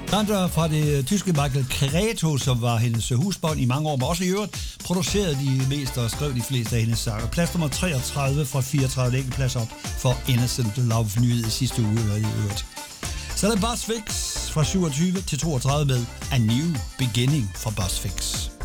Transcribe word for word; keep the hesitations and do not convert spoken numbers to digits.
Andre fra det tyske Michael Cretu, som var hendes husbånd i mange år, men også i øvrigt producerede de mest og skrev de fleste af hendes sanger. Plads nummer treogtredive fra fireogtredive, ikke plads op for Innocent Love, nyhed sidste uge i øvrigt. Så er det Buzzfix fra syvogtyve til toogtredive med A New Beginning fra Buzzfix.